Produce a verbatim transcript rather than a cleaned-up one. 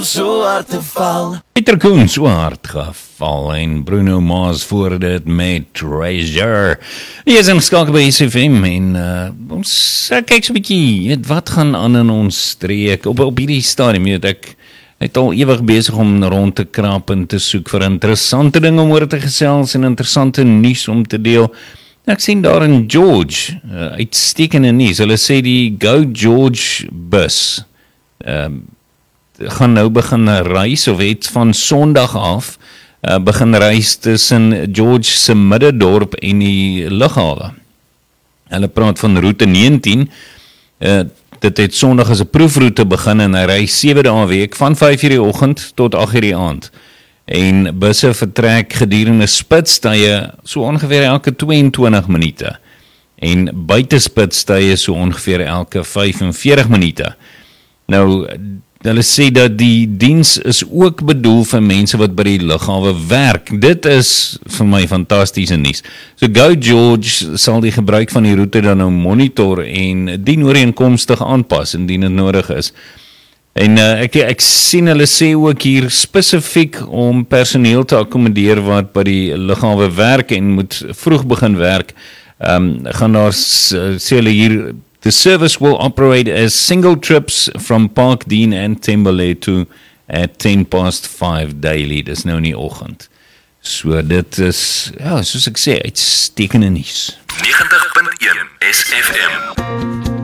So hard te val. Pieter Koen so hard geval en Bruno Mars voor dit met Treasure. Hier is in skakel by S F M en uh, ons uh, kyk so 'n bietjie wat gaan aan in ons streek op, op hierdie stadium. Weet ek het al ewig besig om rond te krap en te soek vir interessante dinge om oor te gesels en interessante nuus om te deel. Ek sien daar in George, uh, uitstekende nuus. Hulle sê die Go George bus um, gaan nou begin reis, of het van Sondag af uh, begin reis tussen George se middedorp en die lughawe. Hulle praat van roete negentien, uh, dit het Sondag as 'n proefroete begin en hy reis sewe dae 'n week van vyf uur die oggend tot agt uur die aand. En busse vertrek gedurende spitstye so ongeveer elke twee-en-twintig minute en buitespitstye so ongeveer elke vyf en veertig minute. Nou, hulle sê dat die diens is ook bedoel vir mense wat by die lughawe werk. Dit is vir my fantastiese nuus. So Go George sal die gebruik van die roete dan nou monitor en dien ooreenkomstig aanpas indien dit nodig is. En uh, ek, ek sien hulle sê ook hier spesifiek om personeel te akkommodeer wat by die lughawe werk en moet vroeg begin werk. Um, gaan daar sê hulle hier, the service will operate as single trips from Parkdean and Tembelethu at ten past five daily. Dis nou in die oggend. So dit is, ja, soos ek sê, uitstekende nuus. negentig punt een S F M